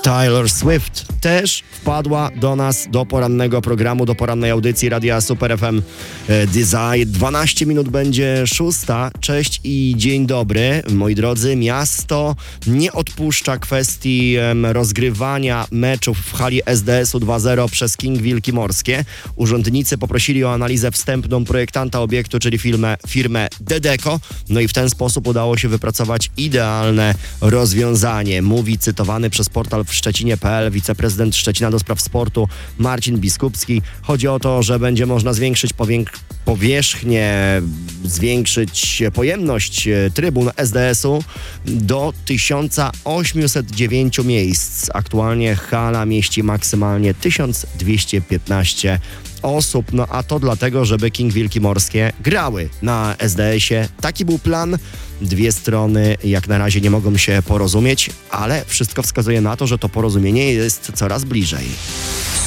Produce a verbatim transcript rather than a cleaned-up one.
Taylor Swift też wpadła do nas, do porannego programu, do porannej audycji Radia Super F M Desire. dwanaście minut będzie szósta. Cześć i dzień dobry, moi drodzy. Miasto nie odpuszcza kwestii em, rozgrywania meczów w hali S D S u dwa zero przez King Wilki Morskie. Urzędnicy poprosili o analizę wstępną projektanta obiektu, czyli firmę, firmę Dedeko. No i w ten sposób udało się wypracować idealne rozwiązanie. Mówi cytowany przez portal w Szczecinie kropka p l wiceprezydent Szczecina do spraw sportu Marcin Biskupski. Chodzi o to, że będzie można zwiększyć powięk- powierzchnię, zwiększyć pojemność trybun S D S u do tysiąc osiemset dziewięć miejsc. Aktualnie hala mieści maksymalnie tysiąc dwieście piętnaście osób, no a to dlatego, żeby King Wilki Morskie grały na S D S ie. Taki był plan. Dwie strony jak na razie nie mogą się porozumieć, ale wszystko wskazuje na to, że to porozumienie jest coraz bliżej.